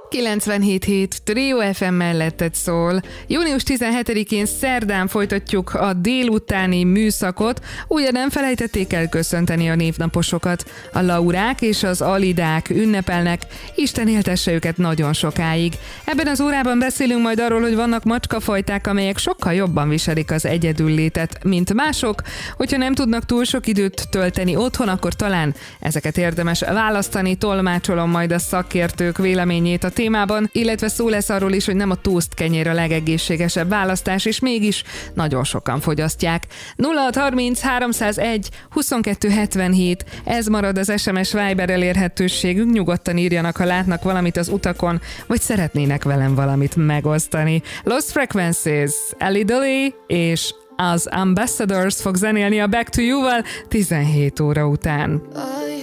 97.7 Trio FM melletted szól. Június 17-én szerdán folytatjuk a délutáni műszakot, ugye nem felejtették el köszönteni a névnaposokat. A Laurák és az Alidák ünnepelnek, Isten éltesse őket nagyon sokáig. Ebben az órában beszélünk majd arról, hogy vannak macskafajták, amelyek sokkal jobban viselik az egyedüllétet, mint mások. Hogyha nem tudnak túl sok időt tölteni otthon, akkor talán ezeket érdemes választani. Tolmácsolom majd a szakértők véleményét a témában, illetve szó lesz arról is, hogy nem a toast kenyér a legegészségesebb választás, és mégis nagyon sokan fogyasztják. 0630 301 22 77, ez marad az SMS Viber elérhetőségünk, nyugodtan írjanak, ha látnak valamit az utakon, vagy szeretnének velem valamit megosztani. Lost Frequencies, Ellie Dolly és az Ambassadors fog zenélni a Back to You-val 17 óra után.